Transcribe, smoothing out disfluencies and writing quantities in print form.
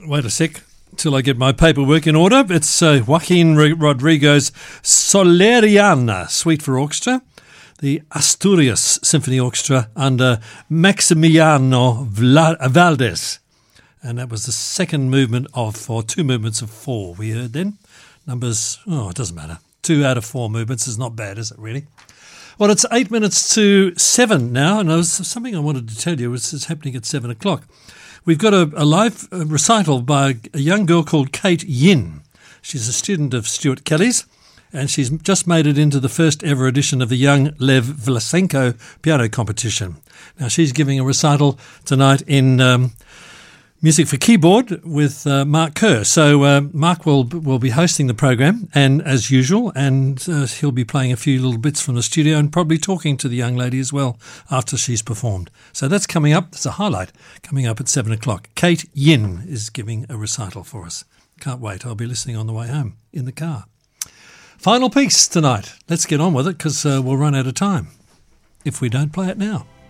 Wait a sec till I get my paperwork in order. It's Joaquin Rodrigo's Soleriana, Suite for Orchestra, the Asturias Symphony Orchestra under Maximiliano Valdés. And that was the second movement or two movements of four we heard then. Numbers, it doesn't matter. 2 out of 4 movements is not bad, is it really? Well, it's 8 minutes to 7 now, and there's something I wanted to tell you, which is happening at 7 o'clock. We've got a live recital by a young girl called Kate Yin. She's a student of Stuart Kelly's, and she's just made it into the first ever edition of the Young Lev Vlasenko piano competition. Now, she's giving a recital tonight in Music for Keyboard with Mark Kerr. So Mark will be hosting the program, and as usual, and he'll be playing a few little bits from the studio and probably talking to the young lady as well after she's performed. So that's coming up. It's a highlight coming up at 7 o'clock. Kate Yin is giving a recital for us. Can't wait. I'll be listening on the way home in the car. Final piece tonight. Let's get on with it because we'll run out of time if we don't play it now.